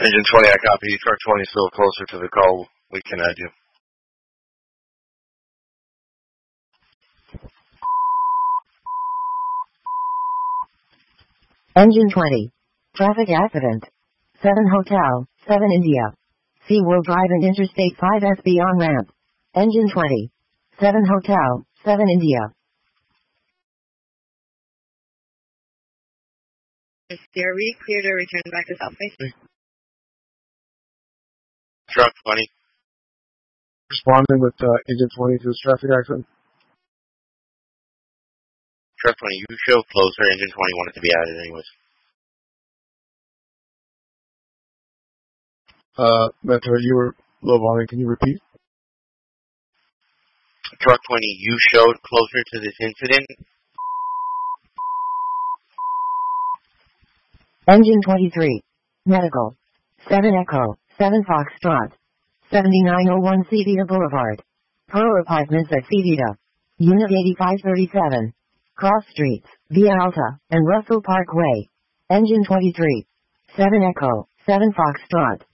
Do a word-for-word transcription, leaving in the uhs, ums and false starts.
Engine twenty, I copy. Truck twenty still closer to the call. We can add you. Engine twenty. Traffic accident. seven Hotel, seven India. SeaWorld Drive and Interstate five S B on ramp. Engine twenty. seven Hotel, seven India. Are we clear to return back to South Bay? Truck twenty. Responding with uh, Engine twenty to this traffic accident. Truck twenty, you show closer. Engine twenty wanted to be added anyways. Uh, Metro, you were low volume. Can you repeat? Truck twenty, you showed closer to this incident. Engine twenty-three. Medical. seven Echo, seven Foxtrot. seventy-nine oh one Cedar Boulevard. Pearl Apartments at Cedar. Unit eighty-five thirty-seven. Cross Streets, Via Alta, and Russell Parkway. Engine twenty-three. seven Echo, seven Foxtrot.